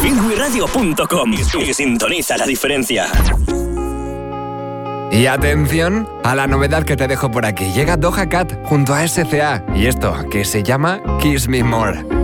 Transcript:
WeRadio.com y sintoniza la diferencia. Y atención a la novedad que te dejo por aquí. Llega Doja Cat junto a SCA y esto que se llama Kiss Me More.